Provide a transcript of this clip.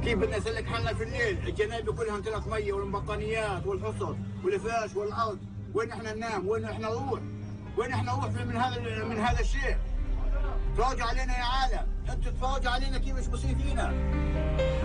كيف بدنا نسلك حالنا في الليل؟ الجنابي كلها امتلك ميه والبطانيات والحصص والفراش والارض، وين احنا ننام؟ وين احنا نروح؟ وين احنا نروح من هذا الشيء؟ تفرجوا علينا يا عالم، انتم تفرجوا علينا كيف ايش بصير فينا.